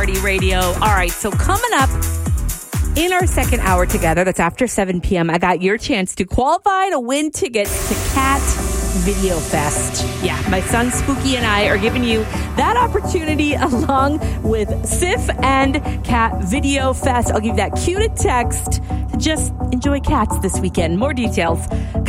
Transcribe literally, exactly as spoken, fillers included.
Party Radio. All right, so coming up in our second hour together, that's after seven p.m., I got your chance to qualify to win tickets to Cat Video Fest. Yeah, my son Spooky and I are giving you that opportunity along with Sif and Cat Video Fest. I'll give you that cue to text to just enjoy cats this weekend. More details